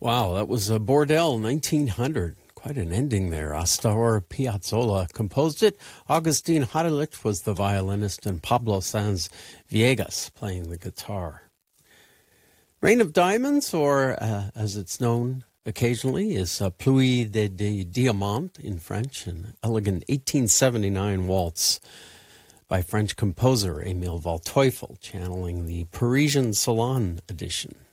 Wow, that was Bordel, 1900. Quite an ending there. Astor Piazzolla composed it. Agustin Hadelich was the violinist, and Pablo Sanz Viegas playing the guitar. Rain of Diamonds, or as it's known occasionally, is Pluie de Diamants in French, an elegant 1879 waltz by French composer Émile Waldteufel, channeling the Parisian Salon edition.